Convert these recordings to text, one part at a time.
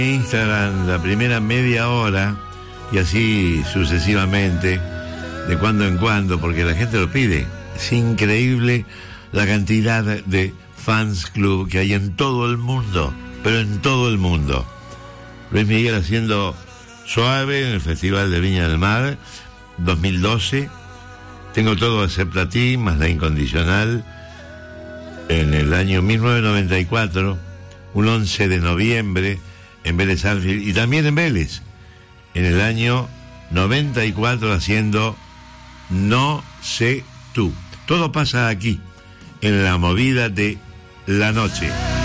Instagram la primera media hora y así sucesivamente, de cuando en cuando, porque la gente lo pide. Es increíble la cantidad de fans club que hay en todo el mundo, pero en todo el mundo. Luis Miguel haciendo Suave en el Festival de Viña del Mar 2012. Tengo todo excepto a ti, más La Incondicional, en el año 1994, un 11 de noviembre, en Vélez Sarsfield, y también en Vélez, en el año 94, haciendo No sé tú. Todo pasa aquí, en la movida de la noche.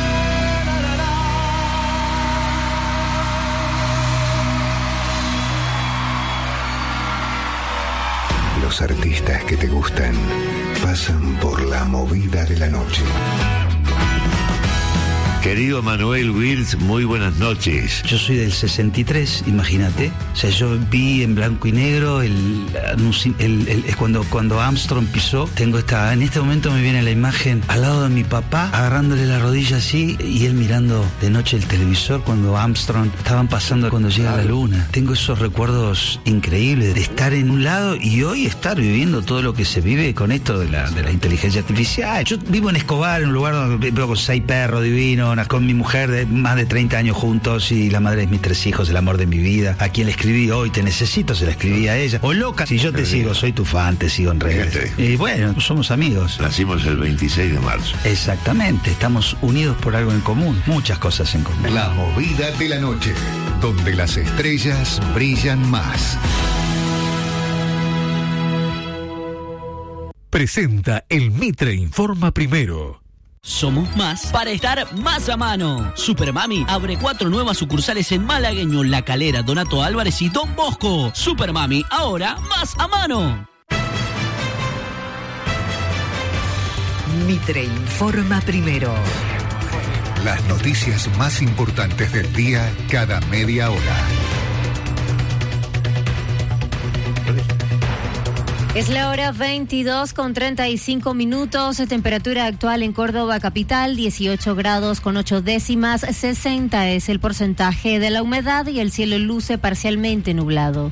Los artistas que te gustan pasan por la movida de la noche. Querido Manuel Wirtz, muy buenas noches. Yo soy del 63, imagínate. O sea, yo vi en blanco y negro cuando Armstrong pisó. En este momento me viene la imagen al lado de mi papá, agarrándole la rodilla así, y él mirando de noche el televisor cuando Armstrong estaban pasando cuando llega la luna. Tengo esos recuerdos increíbles de estar en un lado y hoy estar viviendo todo lo que se vive con esto de la inteligencia artificial. Yo vivo en Escobar, en un lugar donde vivo con 6 perros divinos, con mi mujer de más de 30 años juntos y la madre de mis 3 hijos, el amor de mi vida, a quien le escribí Hoy te necesito, se la escribí a ella. O Loca, si yo te sigo, soy tu fan, te sigo en redes. Y bueno, somos amigos. Nacimos el 26 de marzo. Exactamente, estamos unidos por algo en común, muchas cosas en común. La movida de la noche, donde las estrellas brillan más. Presenta el Mitre Informa Primero. Somos más para estar más a mano. Supermami abre 4 nuevas sucursales en Malagueño, La Calera, Donato Álvarez y Don Bosco. Supermami, ahora más a mano. Mitre Informa Primero. Las noticias más importantes del día cada media hora. Es la hora 22:35, temperatura actual en Córdoba capital, 18 grados con 8 décimas, 60 es el porcentaje de la humedad y el cielo luce parcialmente nublado.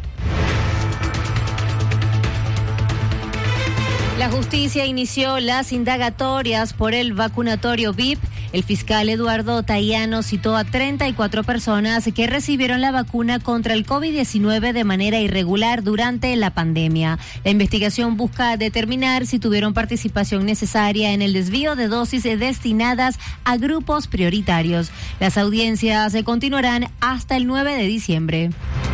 La justicia inició las indagatorias por el vacunatorio VIP. El fiscal Eduardo Tayano citó a 34 personas que recibieron la vacuna contra el COVID-19 de manera irregular durante la pandemia. La investigación busca determinar si tuvieron participación necesaria en el desvío de dosis destinadas a grupos prioritarios. Las audiencias se continuarán hasta el 9 de diciembre.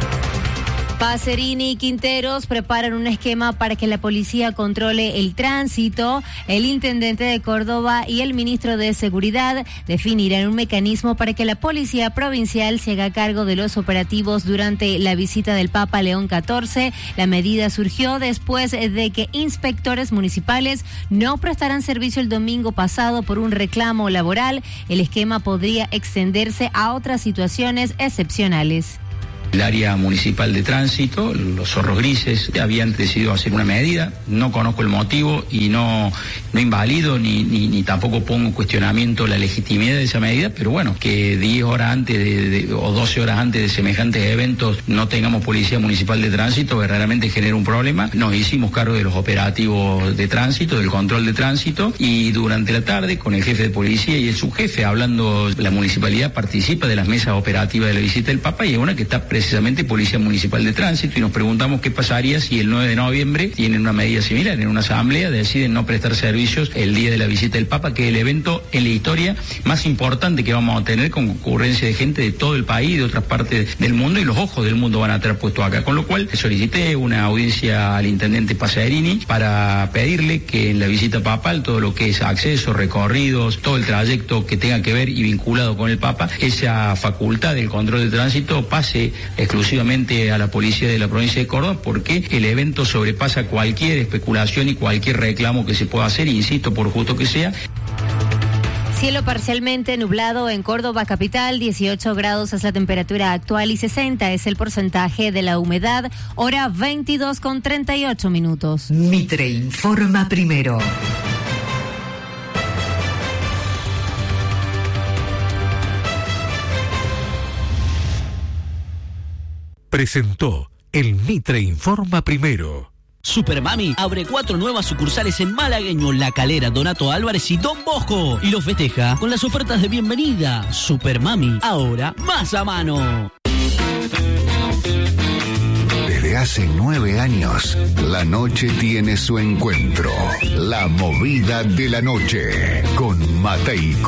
Pacerini y Quinteros preparan un esquema para que la policía controle el tránsito. El intendente de Córdoba y el ministro de Seguridad definirán un mecanismo para que la policía provincial se haga cargo de los operativos durante la visita del Papa León XIV. La medida surgió después de que inspectores municipales no prestaran servicio el domingo pasado por un reclamo laboral. El esquema podría extenderse a otras situaciones excepcionales. El área municipal de tránsito, los zorros grises, habían decidido hacer una medida, no conozco el motivo y no invalido ni tampoco pongo en cuestionamiento la legitimidad de esa medida, pero bueno, que 10 horas antes o 12 horas antes de semejantes eventos no tengamos policía municipal de tránsito, verdaderamente genera un problema. Nos hicimos cargo de los operativos de tránsito, del control de tránsito, y durante la tarde con el jefe de policía y el subjefe hablando, la municipalidad participa de las mesas operativas de la visita del Papa y es una que está precisamente Policía Municipal de Tránsito, y nos preguntamos qué pasaría si el 9 de noviembre tienen una medida similar, en una asamblea deciden no prestar servicios el día de la visita del Papa, que es el evento en la historia más importante que vamos a tener, con concurrencia de gente de todo el país, de otras partes del mundo, y los ojos del mundo van a estar puestos acá, con lo cual solicité una audiencia al intendente Pacerini para pedirle que en la visita papal todo lo que es acceso, recorridos, todo el trayecto que tenga que ver y vinculado con el Papa, esa facultad del control de tránsito pase exclusivamente a la policía de la provincia de Córdoba, porque el evento sobrepasa cualquier especulación y cualquier reclamo que se pueda hacer, insisto, por justo que sea. Cielo parcialmente nublado en Córdoba capital, 18 grados es la temperatura actual y 60 es el porcentaje de la humedad, hora 22:38. Mitre Informa Primero. presentó El Mitre Informa Primero. Supermami abre 4 nuevas sucursales en Malagueño, La Calera, Donato Álvarez y Don Bosco. Y lo festeja con las ofertas de bienvenida. Supermami, ahora más a mano. Desde hace 9 años, la noche tiene su encuentro. La movida de la noche con Mateico.